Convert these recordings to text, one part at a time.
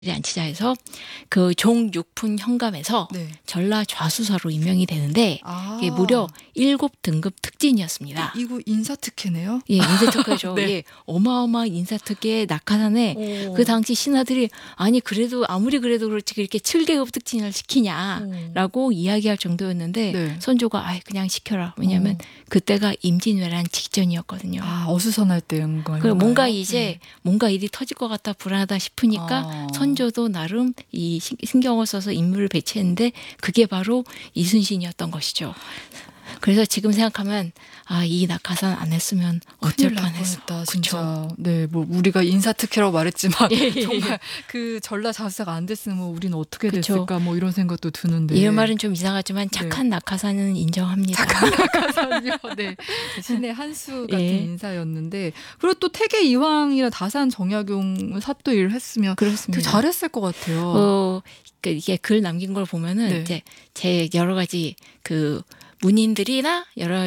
안치자에서 그 종육품 현감에서 네. 전라 좌수사로 임명이 되는데 아. 이게 무려 7등급 특진이었습니다. 이거 인사특혜네요? 예, 인사특혜죠. 네. 예, 어마어마한 인사특혜 낙하산에 오. 그 당시 신하들이 아니 그래도 아무리 그래도 그렇지 그렇게 7계급 특진을 시키냐라고 이야기할 정도였는데 네. 선조가 아예 그냥 시켜라. 왜냐하면 그때가 임진왜란 직전이었거든요. 아, 어수선할 때인 거예요. 그 뭔가 이제 뭔가 일이 터질 것 같다 불안하다 싶으니까 선조도 나름 이 신경을 써서 인물을 배치했는데 그게 바로 이순신이었던 것이죠. 그래서 지금 생각하면 아, 이 낙하산 안 했으면 어쩔 큰일 날 뻔했어. 뻔했다, 그쵸? 진짜. 네, 뭐 우리가 인사특혜라고 말했지만 예. 정말 그 전라 좌수사가 안 됐으면 우리는 어떻게 그쵸. 됐을까 뭐 이런 생각도 드는데. 이런 말은 좀 이상하지만 착한 낙하산은 인정합니다. 착한 낙하산이요. 네, 신의 한 수 같은 예. 인사였는데 그리고 또 태계 이황이나 다산 정약용 사또 일을 했으면 되게 그렇습니다. 잘했을 것 같아요. 이게 글 남긴 걸 보면은 네. 이제 제 여러 가지 그 문인들이나 여러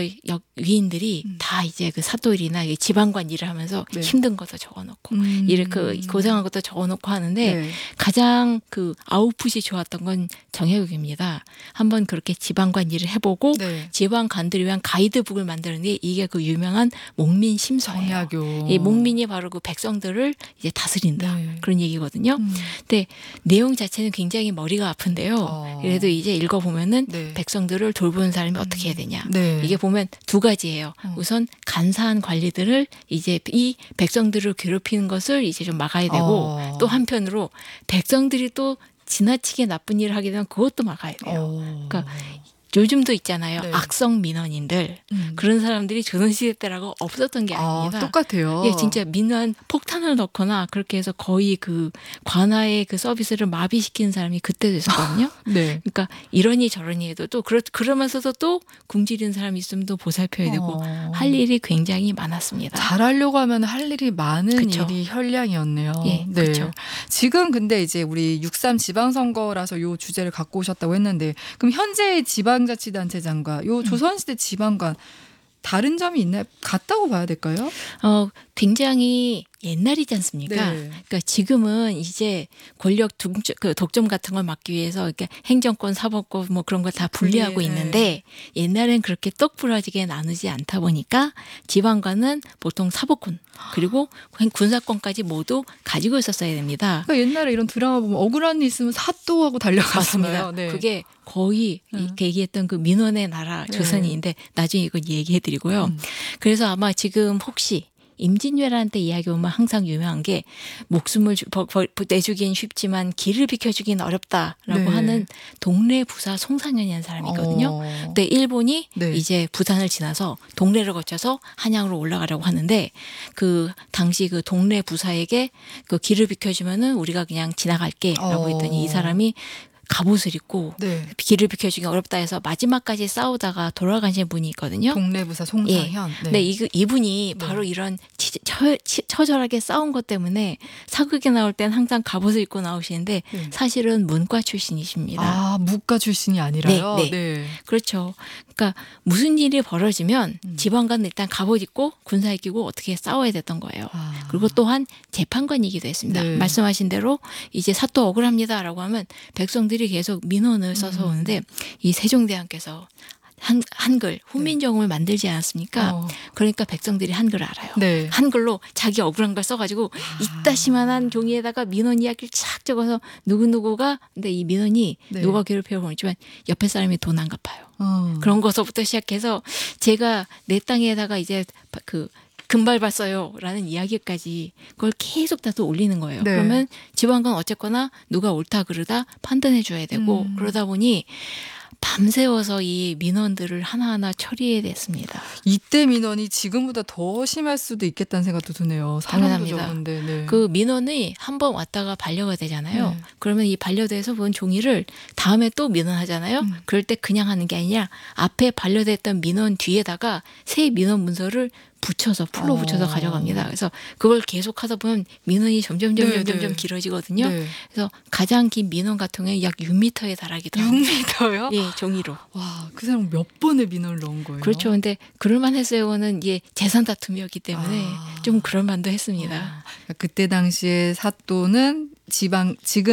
위인들이 다 이제 그 사또일이나 지방관 일을 하면서 네. 힘든 것도 적어놓고 일을 그 고생한 것도 적어놓고 하는데 네. 가장 그 아웃풋이 좋았던 건 정혜국입니다. 한번 그렇게 지방관 일을 해보고 네. 지방관들을 위한 가이드북을 만드는데 이게 그 유명한 목민 심서예요. 정약용. 이 목민이 바로 그 백성들을 이제 다스린다 네. 그런 얘기거든요. 근데 내용 자체는 굉장히 머리가 아픈데요. 그래도 이제 읽어보면은 네. 백성들을 돌보는 사람이 어떻게 해야 되냐. 네. 이게 보면 두 가지예요. 우선 간사한 관리들을 이제 이 백성들을 괴롭히는 것을 이제 좀 막아야 되고 또 한편으로 백성들이 또 지나치게 나쁜 일을 하게 되면 그것도 막아야 돼요. 그러니까 요즘도 있잖아요. 네. 악성 민원인들. 그런 사람들이 조선시대 때라고 없었던 게 아닙니다. 똑같아요. 예, 진짜 민원 폭탄을 넣거나 그렇게 해서 거의 그 관아의 그 서비스를 마비시키는 사람이 그때도 있었거든요. 네. 그러니까 이러니 저러니 해도 또 그러면서도 또 굶주리는 사람이 있으면 또 보살펴야 되고 할 일이 굉장히 많았습니다. 잘하려고 하면 할 일이 많은 그쵸. 일이 현량이었네요. 예, 네. 그쵸. 지금 근데 이제 우리 6.3 지방선거라서 요 주제를 갖고 오셨다고 했는데 그럼 현재의 지방자치단체장과 요 조선시대 지방관 다른 점이 있나요? 같다고 봐야 될까요? 굉장히 옛날이지 않습니까? 네. 그러니까 지금은 이제 권력 독점 같은 걸 막기 위해서 이렇게 행정권, 사법권 뭐 그런 거 다 분리하고 분리해. 있는데 옛날엔 그렇게 떡 부러지게 나누지 않다 보니까 지방관은 보통 사법권 그리고 군사권까지 모두 가지고 있었어야 됩니다. 그러니까 옛날에 이런 드라마 보면 억울한 일 있으면 사또하고 달려갔습니다. 맞습니다. 네. 그게 거의 이렇게 얘기했던 그 민원의 나라 조선인데 나중에 이거 얘기해드리고요. 그래서 아마 지금 혹시 임진왜란 때 이야기 오면 항상 유명한 게 목숨을 내주긴 쉽지만 길을 비켜주긴 어렵다라고 네. 하는 동래 부사 송상현이라는 사람이 있거든요. 근데 일본이 네. 이제 부산을 지나서 동래를 거쳐서 한양으로 올라가려고 하는데 그 당시 그 동래 부사에게 그 길을 비켜주면은 우리가 그냥 지나갈게라고 했더니 이 사람이 갑옷을 입고 네. 길을 비켜주기 어렵다 해서 마지막까지 싸우다가 돌아가신 분이 있거든요. 동래부사 송상현. 네. 근데 이분이 바로 이런 처절하게 싸운 것 때문에 사극에 나올 땐 항상 갑옷을 입고 나오시는데 사실은 문과 출신이십니다. 아, 무과 출신이 아니라요? 네. 그렇죠. 그러니까 무슨 일이 벌어지면 지방관은 일단 갑옷 입고 군사 입고 어떻게 싸워야 됐던 거예요. 그리고 또한 재판관이기도 했습니다. 네. 말씀하신 대로 이제 사또 억울합니다라고 하면 백성들이 계속 민원을 써서 오는데 이 세종대왕께서 한글 훈민정음을 만들지 않았습니까? 그러니까 백성들이 한글을 알아요. 네. 한글로 자기 억울한 걸 써가지고 이따시만한 종이에다가 민원 이야기를 쫙 적어서 누구누구가 근데 이 민원이 누가 괴롭혀고 모르지만 옆에 사람이 돈 안 갚아요. 그런 거서부터 시작해서 제가 내 땅에다가 이제 그 금발 봤어요라는 이야기까지 그걸 계속 다 또 올리는 거예요. 네. 그러면 지방관 어쨌거나 누가 옳다 그르다 판단해 줘야 되고 그러다 보니 밤새워서 이 민원들을 하나하나 처리해야 됐습니다. 이때 민원이 지금보다 더 심할 수도 있겠다는 생각도 드네요. 사람도 당연합니다. 적은데. 네. 그 민원이 한 번 왔다가 반려가 되잖아요. 그러면 이 반려돼서 본 종이를 다음에 또 민원하잖아요. 그럴 때 그냥 하는 게 아니라 앞에 반려됐던 민원 뒤에다가 새 민원 문서를 붙여서 풀로 붙여서 가져갑니다. 그래서 그걸 계속 하다 보면 민원이 점점 길어지거든요. 네. 그래서 가장 긴 민원 같은 경우에 약 6m에 달하기도 합니다. 6m요? 예, 종이로. 와, 그 사람 몇 번의 민원을 넣은 거예요? 그렇죠. 근데 그럴만했어요는 이게 재산 다툼이었기 때문에 좀 그럴만도 했습니다. 그때 당시에 사또는 지방 지금